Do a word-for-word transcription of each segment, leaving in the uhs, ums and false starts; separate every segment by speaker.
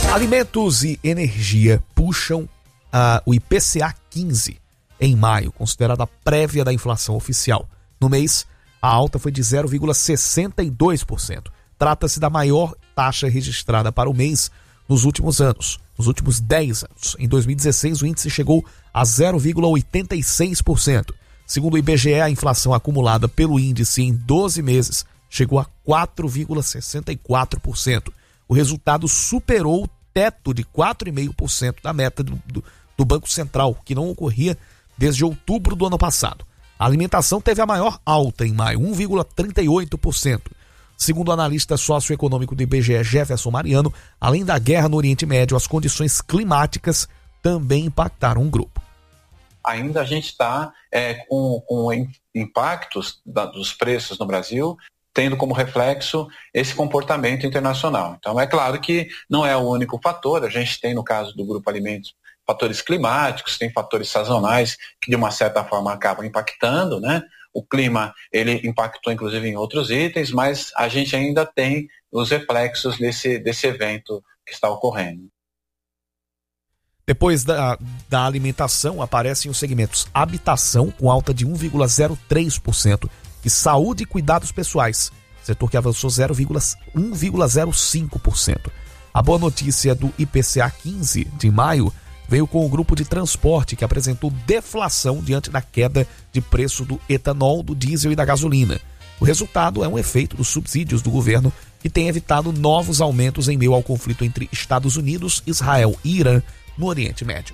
Speaker 1: Alimentos e energia puxam uh, o I P C A quinze em maio, considerada a prévia da inflação oficial. No mês, a alta foi de zero vírgula sessenta e dois por cento. Trata-se da maior taxa registrada para o mês nos últimos anos, nos últimos dez anos. Em dois mil e dezesseis, o índice chegou a zero vírgula oitenta e seis por cento. Segundo o I B G E, a inflação acumulada pelo índice em doze meses chegou a quatro vírgula sessenta e quatro por cento. O resultado superou o teto de quatro vírgula cinco por cento da meta do, do, do Banco Central, que não ocorria desde outubro do ano passado. A alimentação teve a maior alta em maio, um vírgula trinta e oito por cento. Segundo o analista socioeconômico do I B G E, Jefferson Mariano, além da guerra no Oriente Médio, as condições climáticas também impactaram o grupo.
Speaker 2: Ainda a gente está é, com, com impactos da, dos preços no Brasil, tendo como reflexo esse comportamento internacional. Então, é claro que não é o único fator. A gente tem, no caso do Grupo Alimentos, fatores climáticos, tem fatores sazonais que, de uma certa forma, acabam impactando, né? O clima, ele impactou, inclusive, em outros itens, mas a gente ainda tem os reflexos desse, desse evento que está ocorrendo.
Speaker 1: Depois da, da alimentação, aparecem os segmentos habitação, com alta de um vírgula zero três por cento, e saúde e cuidados pessoais, setor que avançou um vírgula zero cinco por cento. A boa notícia do I P C A quinze de maio veio com o grupo de transporte, que apresentou deflação diante da queda de preço do etanol, do diesel e da gasolina. O resultado é um efeito dos subsídios do governo, que tem evitado novos aumentos em meio ao conflito entre Estados Unidos, Israel e Irã no Oriente Médio.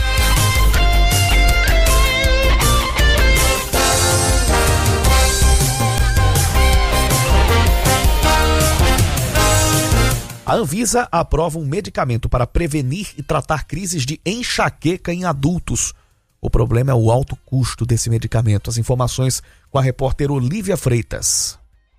Speaker 1: A Anvisa aprova um medicamento para prevenir e tratar crises de enxaqueca em adultos. O problema é o alto custo desse medicamento. As informações com a repórter Olívia Freitas.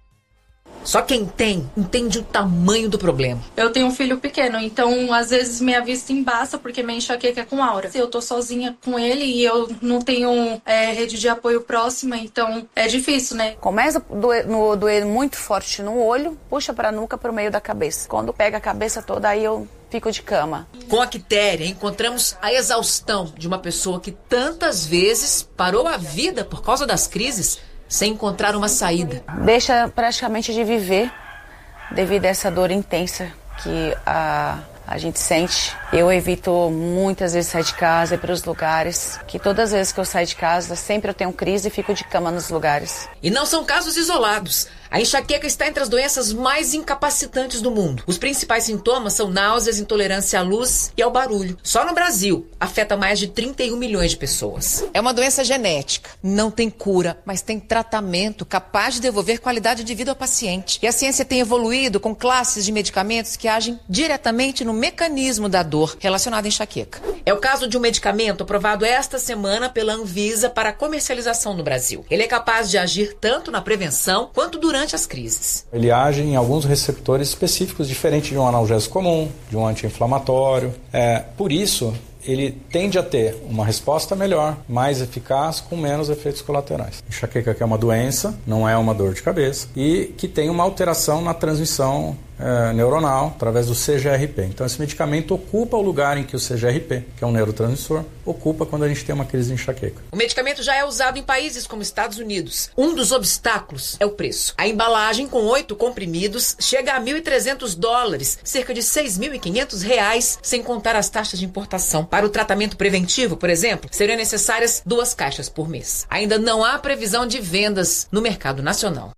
Speaker 3: Só quem tem, entende o tamanho do problema.
Speaker 4: Eu tenho um filho pequeno, então às vezes minha vista embaça porque minha enxaqueca é com aura. Eu tô sozinha com ele e eu não tenho é, rede de apoio próxima, então é difícil, né?
Speaker 5: Começa a doer, no, doer muito forte no olho, puxa pra nuca, pro meio da cabeça. Quando pega a cabeça toda, aí eu fico de cama.
Speaker 3: Com a Quitéria, encontramos a exaustão de uma pessoa que tantas vezes parou a vida por causa das crises, sem encontrar uma saída.
Speaker 5: Deixa praticamente de viver devido a essa dor intensa que a, a gente sente. Eu evito muitas vezes sair de casa, ir para os lugares, que todas as vezes que eu saio de casa, sempre eu tenho crise e fico de cama nos lugares.
Speaker 3: E não são casos isolados. A enxaqueca está entre as doenças mais incapacitantes do mundo. Os principais sintomas são náuseas, intolerância à luz e ao barulho. Só no Brasil, afeta mais de trinta e um milhões de pessoas. É uma doença genética. Não tem cura, mas tem tratamento capaz de devolver qualidade de vida ao paciente. E a ciência tem evoluído com classes de medicamentos que agem diretamente no mecanismo da dor relacionada à enxaqueca. É o caso de um medicamento aprovado esta semana pela Anvisa para comercialização no Brasil. Ele é capaz de agir tanto na prevenção quanto durante as crises.
Speaker 6: Ele age em alguns receptores específicos, diferente de um analgésico comum, de um anti-inflamatório. É, por isso, ele tende a ter uma resposta melhor, mais eficaz, com menos efeitos colaterais. Enxaqueca que é uma doença, não é uma dor de cabeça, e que tem uma alteração na transmissão é, neuronal através do C G R P. Então esse medicamento ocupa o lugar em que o C G R P, que é um neurotransmissor, ocupa quando a gente tem uma crise de enxaqueca.
Speaker 3: O medicamento já é usado em países como Estados Unidos. Um dos obstáculos é o preço. A embalagem com oito comprimidos chega a mil e trezentos dólares, cerca de seis mil e quinhentos reais, sem contar as taxas de importação. Para o tratamento preventivo, por exemplo, seriam necessárias duas caixas por mês. Ainda não há previsão de vendas no mercado nacional.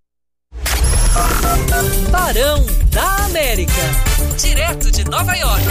Speaker 7: Barão da América, direto de Nova York.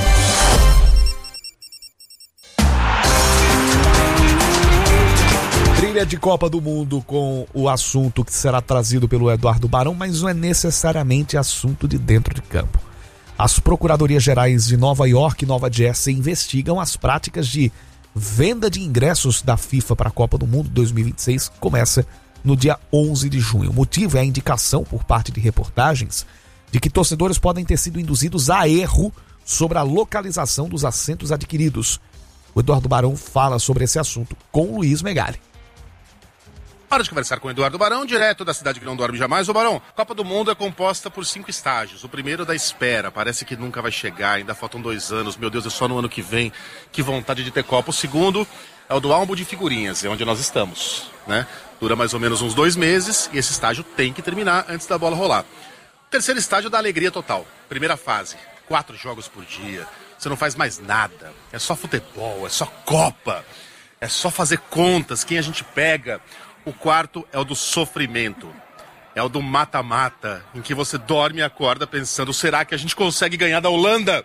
Speaker 1: Trilha de Copa do Mundo com o assunto que será trazido pelo Eduardo Barão, mas não é necessariamente assunto de dentro de campo. As Procuradorias Gerais de Nova York e Nova Jersey investigam as práticas de venda de ingressos da FIFA para a Copa do Mundo dois mil e vinte e seis, que começa no dia onze de junho. O motivo é a indicação por parte de reportagens de que torcedores podem ter sido induzidos a erro sobre a localização dos assentos adquiridos. O Eduardo Barão fala sobre esse assunto com Luiz Megali.
Speaker 8: Hora de conversar com o Eduardo Barão, direto da cidade que não dorme jamais. Ô Barão, a Copa do Mundo é composta por cinco estágios. O primeiro da espera, parece que nunca vai chegar, ainda faltam dois anos. Meu Deus, é só no ano que vem, que vontade de ter Copa. O segundo é o do álbum de figurinhas, é onde nós estamos, né? Dura mais ou menos uns dois meses e esse estágio tem que terminar antes da bola rolar. O terceiro estágio da alegria total. Primeira fase, quatro jogos por dia. Você não faz mais nada, é só futebol, é só Copa, é só fazer contas, quem a gente pega. O quarto é o do sofrimento, é o do mata-mata, em que você dorme e acorda pensando, será que a gente consegue ganhar da Holanda?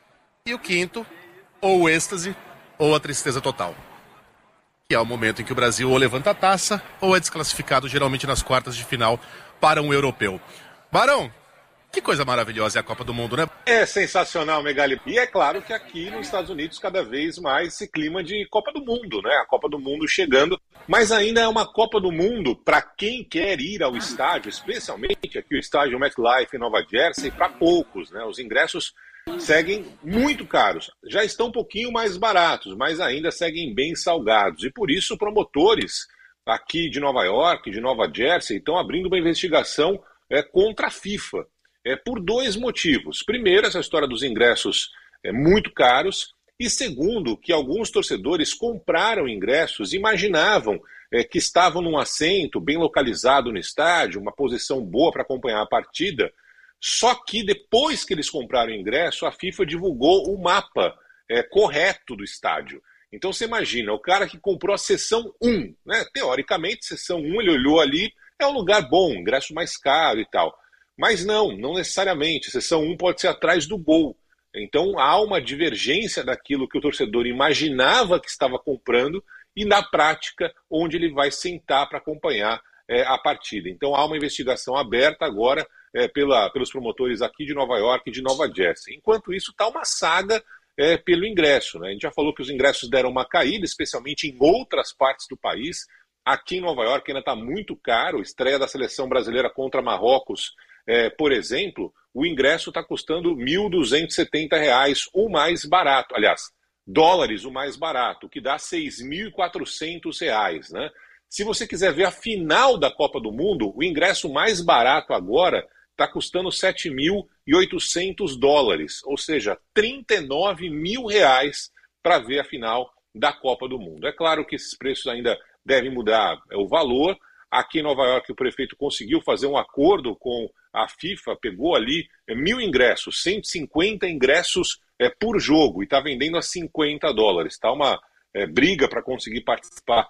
Speaker 8: E o quinto, ou o êxtase, ou a tristeza total, que é o momento em que o Brasil ou levanta a taça, ou é desclassificado geralmente nas quartas de final para um europeu. Barão, que coisa maravilhosa é a Copa do Mundo, né?
Speaker 9: É sensacional, Megali. E é claro que aqui nos Estados Unidos cada vez mais esse clima de Copa do Mundo, né? A Copa do Mundo chegando, mas ainda é uma Copa do Mundo para quem quer ir ao estádio, especialmente aqui o estádio MetLife em Nova Jersey, para poucos, né? Os ingressos seguem muito caros. Já estão um pouquinho mais baratos, mas ainda seguem bem salgados. E por isso promotores aqui de Nova York, de Nova Jersey, estão abrindo uma investigação é, contra a FIFA. É, por dois motivos. Primeiro, essa história dos ingressos é muito caros. E segundo, que alguns torcedores compraram ingressos, imaginavam é, que estavam num assento bem localizado no estádio, uma posição boa para acompanhar a partida. Só que depois que eles compraram o ingresso, a FIFA divulgou o mapa é, correto do estádio. Então você imagina, o cara que comprou a seção um, né? Teoricamente, seção um, ele olhou ali, é um lugar bom, ingresso mais caro e tal. Mas não, não necessariamente. A seção um pode ser atrás do gol. Então há uma divergência daquilo que o torcedor imaginava que estava comprando e na prática onde ele vai sentar para acompanhar é, a partida. Então há uma investigação aberta agora é, pela, pelos promotores aqui de Nova York e de Nova Jersey. Enquanto isso está uma saga é, pelo ingresso, né? A gente já falou que os ingressos deram uma caída, especialmente em outras partes do país. Aqui em Nova York ainda está muito caro. Estreia da seleção brasileira contra Marrocos, É, por exemplo, o ingresso está custando mil duzentos e setenta reais, o mais barato. Aliás, dólares o mais barato, o que dá seis mil e quatrocentos reais. Né? Se você quiser ver a final da Copa do Mundo, o ingresso mais barato agora está custando sete mil e oitocentos dólares, ou seja, trinta e nove mil reais para ver a final da Copa do Mundo. É claro que esses preços ainda devem mudar o valor. Aqui em Nova York, o prefeito conseguiu fazer um acordo com a FIFA, pegou ali é, mil ingressos, cento e cinquenta ingressos é, por jogo, e está vendendo a cinquenta dólares. Está uma é, briga para conseguir participar.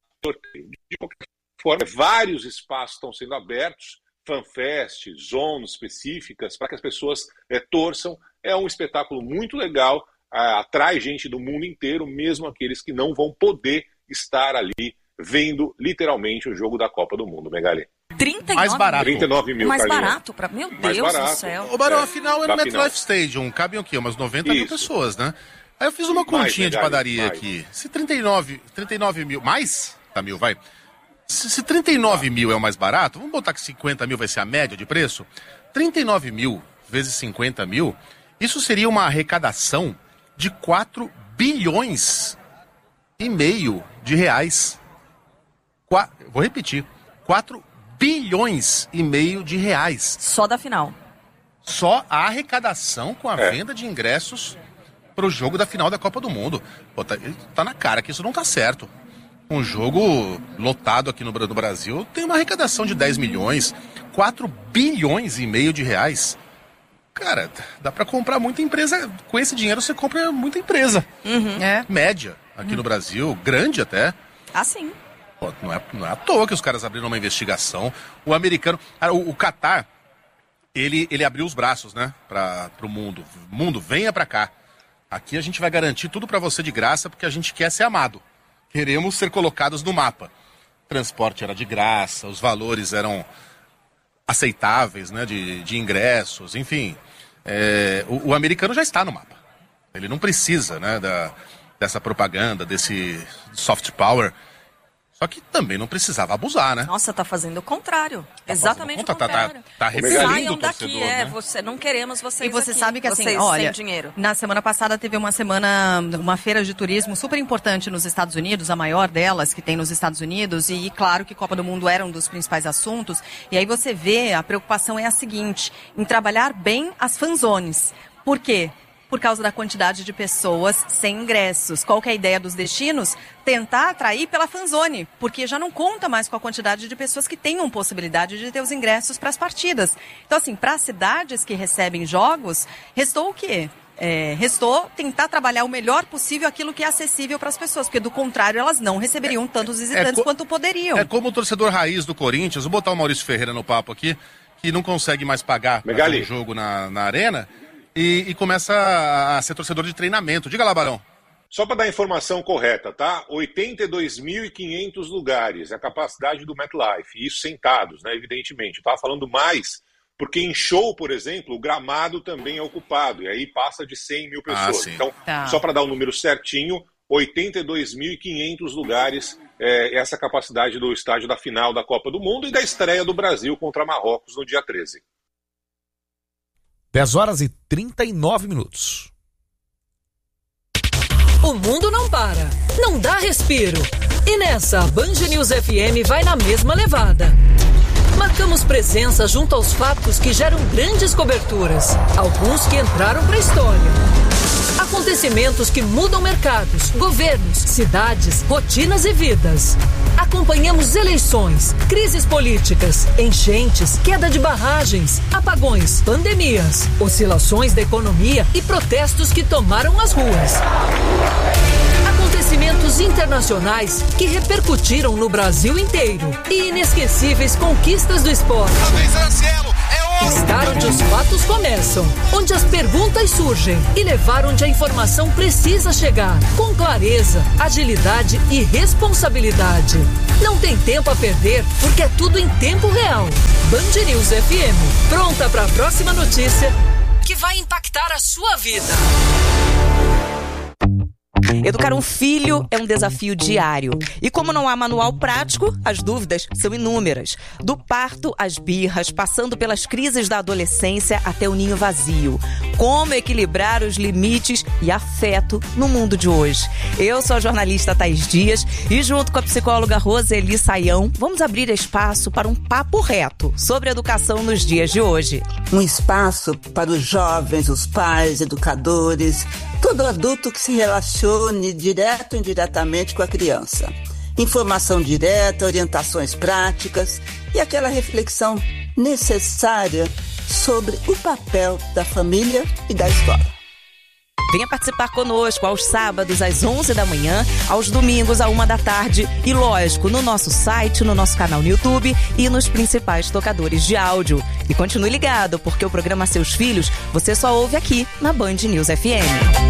Speaker 9: De qualquer forma, vários espaços estão sendo abertos, fanfest, zones específicas, para que as pessoas é, torçam. É um espetáculo muito legal, a, atrai gente do mundo inteiro, mesmo aqueles que não vão poder estar ali vendo literalmente o jogo da Copa do Mundo, Megali.
Speaker 10: trinta e nove
Speaker 8: mais barato.
Speaker 9: trinta e nove mil,
Speaker 10: mais
Speaker 9: Carlinhos.
Speaker 10: barato, pra... meu
Speaker 9: Mais
Speaker 10: Deus
Speaker 9: barato.
Speaker 10: do céu.
Speaker 8: O Barão,
Speaker 9: É,
Speaker 8: afinal, é
Speaker 9: da
Speaker 8: no
Speaker 9: final.
Speaker 8: MetLife Stadium, cabem o quê? Umas noventa mil
Speaker 9: Isso.
Speaker 8: pessoas, né? Aí eu fiz uma
Speaker 9: Mais,
Speaker 8: continha de
Speaker 9: Megali,
Speaker 8: padaria
Speaker 9: mais.
Speaker 8: aqui. Se trinta e nove, trinta e nove mil, mais? Tá mil, vai. Se, se trinta e nove mil é o mais barato, vamos botar que cinquenta mil vai ser a média de preço? trinta e nove mil vezes cinquenta mil, isso seria uma arrecadação de quatro bilhões e meio de reais. Qua... Vou repetir, quatro bilhões e meio de reais.
Speaker 10: Só da final.
Speaker 8: Só a arrecadação com a
Speaker 9: É.
Speaker 8: venda de ingressos para o jogo da final da Copa do Mundo. Pô, tá, tá na cara que isso não tá certo. Um jogo lotado aqui no, no Brasil tem uma arrecadação de dez milhões, quatro bilhões e meio de reais. Cara, dá para comprar muita empresa. Com esse dinheiro você compra muita empresa.
Speaker 10: Uhum. É.
Speaker 8: Média aqui no Brasil, grande até.
Speaker 10: Ah, sim.
Speaker 8: Pô, não, é, não é à toa que os caras abriram uma investigação. O americano... Ah, o, o Qatar, ele, ele abriu os braços, né? Para o mundo. Mundo, venha para cá. Aqui a gente vai garantir tudo para você de graça, porque a gente quer ser amado. Queremos ser colocados no mapa. Transporte era de graça, os valores eram aceitáveis, né? De, de ingressos, enfim. É, o, o americano já está no mapa. Ele não precisa, né? Da, dessa propaganda, desse soft power. Só que também não precisava abusar, né?
Speaker 10: Nossa, tá fazendo o contrário.
Speaker 8: Tá
Speaker 10: Exatamente
Speaker 8: conta,
Speaker 10: o contrário.
Speaker 8: Tá, tá, tá repelindo
Speaker 10: Saiam
Speaker 8: o
Speaker 10: daqui,
Speaker 8: torcedor,
Speaker 10: é.
Speaker 8: né?
Speaker 10: Você, não queremos vocês
Speaker 11: E você
Speaker 10: aqui,
Speaker 11: sabe que assim,
Speaker 10: vocês
Speaker 11: olha,
Speaker 10: sem dinheiro.
Speaker 11: na semana passada teve uma semana, uma feira de turismo super importante nos Estados Unidos, a maior delas que tem nos Estados Unidos, e claro que Copa do Mundo era um dos principais assuntos. E aí você vê, a preocupação é a seguinte, em trabalhar bem as fanzones. Por quê? Por causa da quantidade de pessoas sem ingressos. Qual que é a ideia dos destinos? Tentar atrair pela fanzone, porque já não conta mais com a quantidade de pessoas que tenham possibilidade de ter os ingressos para as partidas. Então, assim, para as cidades que recebem jogos, restou o quê? É, restou tentar trabalhar o melhor possível aquilo que é acessível para as pessoas, porque do contrário elas não receberiam tantos visitantes é co- quanto poderiam.
Speaker 8: É como o torcedor raiz do Corinthians, vou botar o Maurício Ferreira no papo aqui, que não consegue mais pagar o jogo na, na arena, E, e começa a ser torcedor de treinamento. Diga lá, Barão.
Speaker 9: Só para dar a informação correta, tá? oitenta e dois mil e quinhentos lugares, a capacidade do MetLife. Isso sentados, né? Evidentemente. Eu estava falando mais, porque em show, por exemplo, o gramado também é ocupado. E aí passa de cem mil pessoas.
Speaker 8: Ah,
Speaker 9: então,
Speaker 11: tá.
Speaker 9: Só para dar o número certinho, oitenta e dois mil e quinhentos lugares, é, essa capacidade do estádio da final da Copa do Mundo e da estreia do Brasil contra Marrocos no dia treze.
Speaker 1: dez horas e trinta e nove minutos.
Speaker 7: O mundo não para, não dá respiro. E nessa, a Band News F M vai na mesma levada. Marcamos presença junto aos fatos que geram grandes coberturas, alguns que entraram para a história. Acontecimentos que mudam mercados, governos, cidades, rotinas e vidas. Acompanhamos eleições, crises políticas, enchentes, queda de barragens, apagões, pandemias, oscilações da economia e protestos que tomaram as ruas. Acontecimentos internacionais que repercutiram no Brasil inteiro e inesquecíveis conquistas do esporte. Estar onde os fatos começam, onde as perguntas surgem e levar onde a informação precisa chegar, com clareza, agilidade e responsabilidade. Não tem tempo a perder, porque é tudo em tempo real. Band News F M, pronta para a próxima notícia que vai impactar a sua vida.
Speaker 12: Educar um filho é um desafio diário. E como não há manual prático, as dúvidas são inúmeras. Do parto às birras, passando pelas crises da adolescência até o ninho vazio. Como equilibrar os limites e afeto no mundo de hoje? Eu sou a jornalista Thaís Dias e junto com a psicóloga Roseli Saião, vamos abrir espaço para um papo reto sobre educação nos dias de hoje.
Speaker 13: Um espaço para os jovens, os pais, educadores, todo adulto que se relacione direto ou indiretamente com a criança. Informação direta, orientações práticas e aquela reflexão necessária sobre o papel da família e da escola.
Speaker 12: Venha participar conosco aos sábados às onze da manhã, aos domingos à uma da tarde e, lógico, no nosso site, no nosso canal no YouTube e nos principais tocadores de áudio. E continue ligado, porque o programa Seus Filhos você só ouve aqui na Band News F M.